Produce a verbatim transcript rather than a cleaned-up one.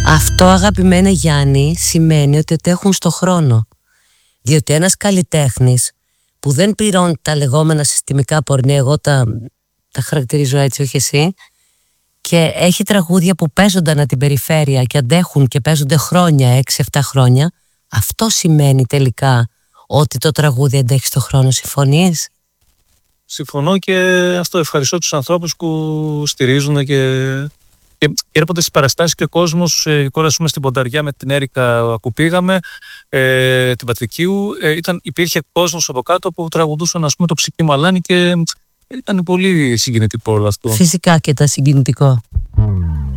Αυτό, αγαπημένα Γιάννη, σημαίνει ότι έχουν στο χρόνο. Διότι ένας καλλιτέχνης που δεν πληρώνει τα λεγόμενα συστημικά πορνεία, εγώ τα, τα χαρακτηρίζω έτσι, όχι εσύ, και έχει τραγούδια που παίζονταν από την περιφέρεια και αντέχουν και παίζονται χρόνια, έξι εφτά χρόνια, αυτό σημαίνει τελικά ότι το τραγούδι αντέχει στο χρόνο. Συμφωνείς? Συμφωνώ, και αυτό ευχαριστώ τους ανθρώπους που στηρίζουν και, και έρχονται στις παραστάσεις και ο κόσμος. Ε, η κόρα στην Πονταριά με την Έρικα που πήγαμε, ε, την Πατρικίου, ε, ήταν, υπήρχε κόσμος από κάτω που τραγουδούσαν, ας πούμε, το Ψική Μαλάνη, και ήταν πολύ συγκινητικό όλο αυτό. Φυσικά και ήταν συγκινητικό.